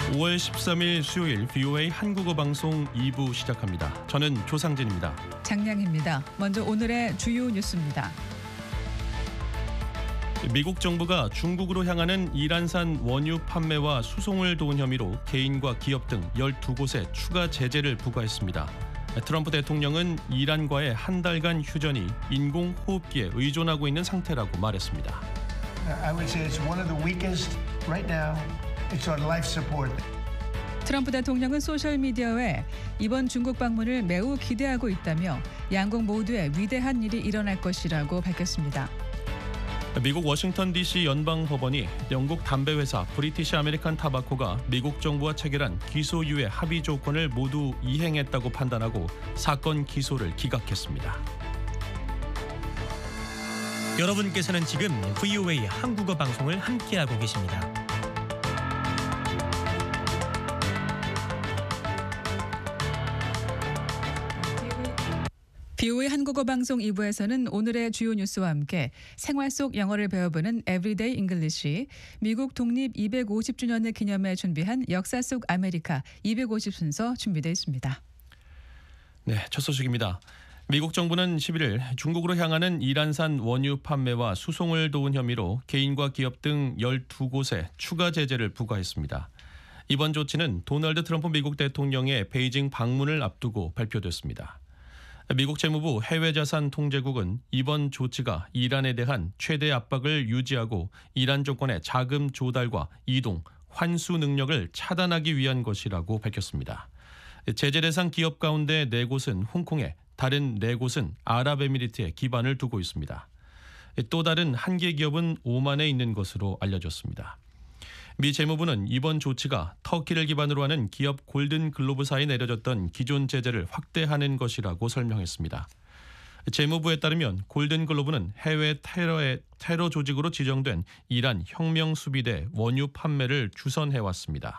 5월 13일 수요일 VOA 한국어 방송 2부 시작합니다. 저는 조상진입니다. 장량입니다. 먼저 오늘의 주요 뉴스입니다. 미국 정부가 중국으로 향하는 이란산 원유 판매와 수송을 도운 혐의로 개인과 기업 등 12곳에 추가 제재를 부과했습니다. 트럼프 대통령은 이란과의 한 달간 휴전이 인공호흡기에 의존하고 있는 상태라고 말했습니다. I would say it's one of the weakest right now. It's on life support. 트럼프 대통령은 소셜미디어에 이번 중국 방문을 매우 기대하고 있다며 양국 모두에 위대한 일이 일어날 것이라고 밝혔습니다. 미국 워싱턴 DC 연방법원이 영국 담배 회사 브리티시 아메리칸 타바코가 미국 정부와 체결한 기소유예 합의 조건을 모두 이행했다고 판단하고 사건 기소를 기각했습니다. 여러분께서는 지금 VOA 한국어 방송을 함께하고 계십니다. VOA 한국어 방송 2부에서는 오늘의 주요 뉴스와 함께 생활 속 영어를 배워보는 Everyday English, 미국 독립 250주년을 기념해 준비한 역사 속 아메리카 250 순서 준비되어 있습니다. 네, 첫 소식입니다. 미국 정부는 11일 중국으로 향하는 이란산 원유 판매와 수송을 도운 혐의로 개인과 기업 등 12곳에 추가 제재를 부과했습니다. 이번 조치는 도널드 트럼프 미국 대통령의 베이징 방문을 앞두고 발표됐습니다. 미국 재무부 해외자산 통제국은 이번 조치가 이란에 대한 최대 압박을 유지하고 이란 정권의 자금 조달과 이동, 환수 능력을 차단하기 위한 것이라고 밝혔습니다. 제재 대상 기업 가운데 4곳은 홍콩에, 다른 4곳은 아랍에미리트에 기반을 두고 있습니다. 또 다른 한 개 기업은 오만에 있는 것으로 알려졌습니다. 미 재무부는 이번 조치가 터키를 기반으로 하는 기업 골든 글로브사에 내려졌던 기존 제재를 확대하는 것이라고 설명했습니다. 재무부에 따르면 골든 글로브는 해외 테러 조직으로 지정된 이란 혁명수비대 원유 판매를 주선해왔습니다.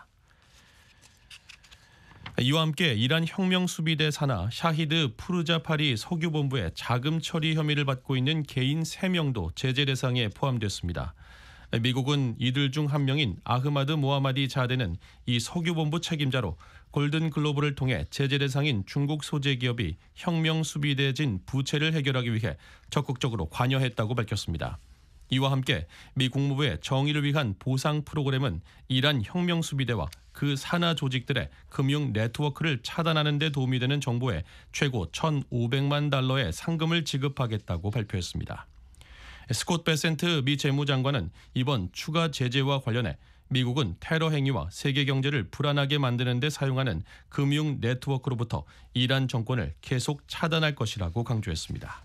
이와 함께 이란 혁명수비대 산하 샤히드 푸르자파리 석유본부의 자금 처리 혐의를 받고 있는 개인 3명도 제재 대상에 포함됐습니다. 미국은 이들 중 한 명인 아흐마드 모하마디 자데는 이 석유본부 책임자로 골든 글로벌을 통해 제재 대상인 중국 소재 기업이 혁명 수비대진 부채를 해결하기 위해 적극적으로 관여했다고 밝혔습니다. 이와 함께 미 국무부의 정의를 위한 보상 프로그램은 이란 혁명 수비대와 그 산하 조직들의 금융 네트워크를 차단하는 데 도움이 되는 정부에 최고 1,500만 달러의 상금을 지급하겠다고 발표했습니다. 스콧 베센트 미 재무장관은 이번 추가 제재와 관련해 미국은 테러 행위와 세계 경제를 불안하게 만드는 데 사용하는 금융 네트워크로부터 이란 정권을 계속 차단할 것이라고 강조했습니다.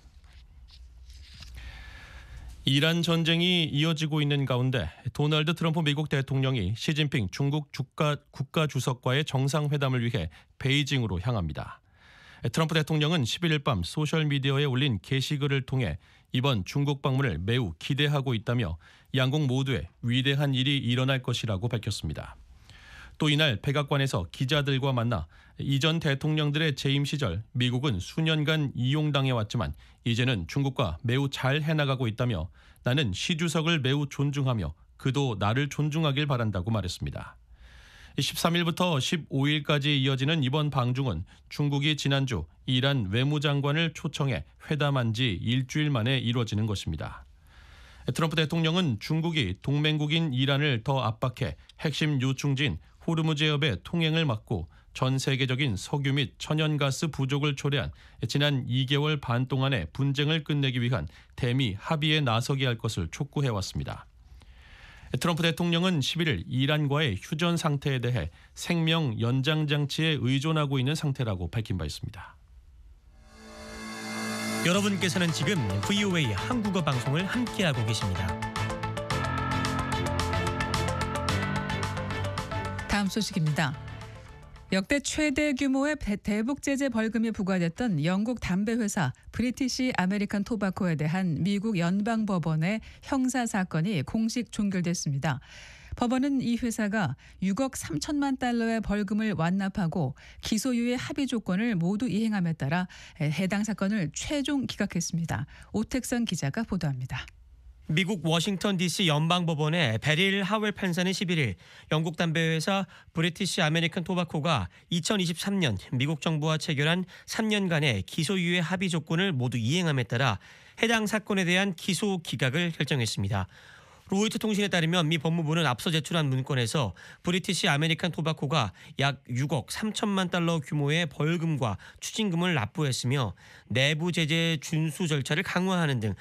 이란 전쟁이 이어지고 있는 가운데 도널드 트럼프 미국 대통령이 시진핑 중국 국가 주석과의 정상회담을 위해 베이징으로 향합니다. 트럼프 대통령은 11일 밤 소셜미디어에 올린 게시글을 통해 이번 중국 방문을 매우 기대하고 있다며 양국 모두에 위대한 일이 일어날 것이라고 밝혔습니다. 또 이날 백악관에서 기자들과 만나 이전 대통령들의 재임 시절 미국은 수년간 이용당해왔지만 이제는 중국과 매우 잘 해나가고 있다며 나는 시 주석을 매우 존중하며 그도 나를 존중하길 바란다고 말했습니다. 13일부터 15일까지 이어지는 이번 방중은 중국이 지난주 이란 외무장관을 초청해 회담한 지 일주일 만에 이루어지는 것입니다. 트럼프 대통령은 중국이 동맹국인 이란을 더 압박해 핵심 요충지인 호르무즈 해협의 통행을 막고 전 세계적인 석유 및 천연가스 부족을 초래한 지난 2개월 반 동안의 분쟁을 끝내기 위한 대미 합의에 나서게 할 것을 촉구해왔습니다. 트럼프 대통령은 11일 이란과의 휴전 상태에 대해 생명 연장 장치에 의존하고 있는 상태라고 밝힌 바 있습니다. 여러분께서는 지금 VOA 한국어 방송을 함께하고 계십니다. 다음 소식입니다. 역대 최대 규모의 대북 제재 벌금이 부과됐던 영국 담배 회사 브리티시 아메리칸 토바코에 대한 미국 연방법원의 형사 사건이 공식 종결됐습니다. 법원은 이 회사가 6억 3천만 달러의 벌금을 완납하고 기소유예 합의 조건을 모두 이행함에 따라 해당 사건을 최종 기각했습니다. 오택선 기자가 보도합니다. 미국 워싱턴 DC 연방법원의 베릴 하웰 판사는 11일 영국 담배회사 브리티시 아메리칸 토바코가 2023년 미국 정부와 체결한 3년간의 기소유예 합의 조건을 모두 이행함에 따라 해당 사건에 대한 기소 기각을 결정했습니다. 로이터 통신에 따르면 미 법무부는 앞서 제출한 문건에서 브리티시 아메리칸 토바코가 약 6억 3천만 달러 규모의 벌금과 추징금을 납부했으며 내부 제재 준수 절차를 강화하는 등